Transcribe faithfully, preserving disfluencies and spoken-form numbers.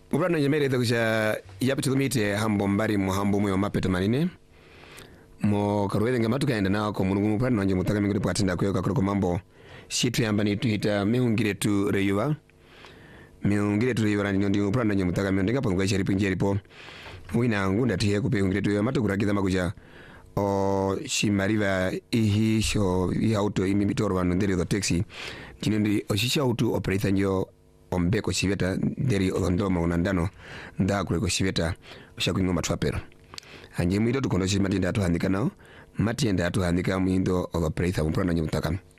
Ubrana nyemere kusha yapitu kumite hambo mbari mu hambo mu mapeto manine mo karwele ngama tukaenda na ko mungu mpana nanje mutaka mingi patinda kuyoka koko mambo shitu yamba ni tuhita mehungire tu reyuwa mehungire tu reyuwa ndi ndi mpana nanje mutaka mingi ngapa ngwa sharipu njeripo wina ngunda tihe kupe hungire tu yamatu kuragiza makuja o shimariva ihi sho i auto imi mitoro wanu nderi do taxi kinendi oshisha auto operator nyo ombeko shiveta nderi ondoma unandano nda kureko shiveta ushakuingo matwapero anje mwito tukondo shimati ndatu handika nao mati ndatu handika mwindo operator mpana nanje mutaka